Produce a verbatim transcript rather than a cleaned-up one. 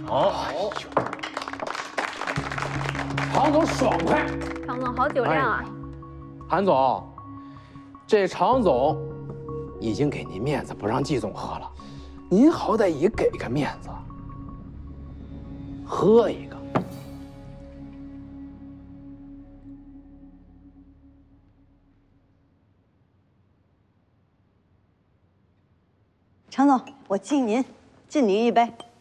好， 常总爽快。 常总好酒量啊！ 韩总，这常总已经给您面子，不让季总喝了，您好歹也给个面子，喝一个。 常总，我敬您，敬您一杯。